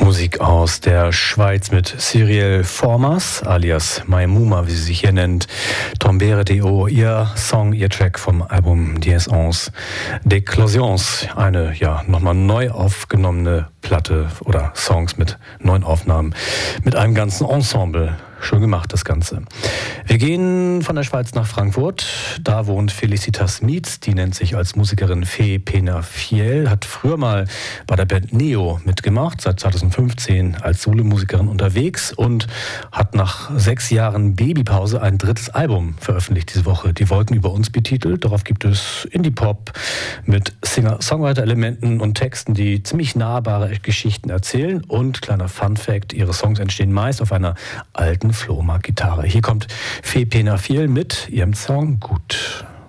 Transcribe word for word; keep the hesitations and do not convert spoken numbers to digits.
Musik aus der Schweiz mit Cyrielle Formas, alias Maimouma, wie sie sich hier nennt. Tombere Deo, ihr Song, ihr Track vom Album Dies Onze d'Eclosions. Eine, ja, nochmal neu aufgenommene Platte oder Songs mit neuen Aufnahmen, mit einem ganzen Ensemble. Schön gemacht, das Ganze. Wir gehen von der Schweiz nach Frankfurt. Da wohnt Felicitas Mietz. Die nennt sich als Musikerin Fee Penafiel. Hat früher mal bei der Band Neo mitgemacht, seit zweitausendfünfzehn als Solomusikerin unterwegs und hat nach sechs Jahren Babypause ein drittes Album veröffentlicht diese Woche. Die Wolken über uns betitelt. Darauf gibt es Indie-Pop mit Singer-Songwriter-Elementen und Texten, die ziemlich nahbare Geschichten erzählen. Und kleiner Fun-Fact, ihre Songs entstehen meist auf einer alten Flohmarkt-Gitarre. Hier kommt Fee Penafiel mit ihrem Song Gut.